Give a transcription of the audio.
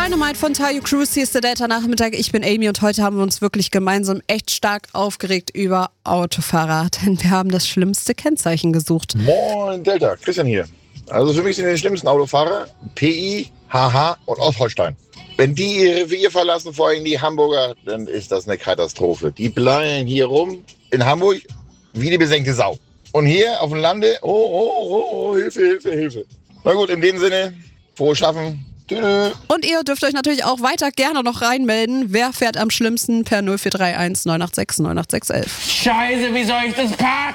Dynamite von Tayo Cruz, hier ist der Delta-Nachmittag. Ich bin Amy und heute haben wir uns wirklich gemeinsam echt stark aufgeregt über Autofahrer, denn wir haben das schlimmste Kennzeichen gesucht. Moin Delta, Christian hier. Also für mich sind die schlimmsten Autofahrer PI, HH und Ostholstein. Wenn die ihr Revier verlassen, vor allem die Hamburger, dann ist das eine Katastrophe. Die bleiben hier rum in Hamburg wie die besenkte Sau. Und hier auf dem Lande, Hilfe, Hilfe, Hilfe. Na gut, in dem Sinne, frohes Schaffen. Tschüss. Und ihr dürft euch natürlich auch weiter gerne noch reinmelden. Wer fährt am schlimmsten per 0431 986 98611? Scheiße, wie soll ich das packen?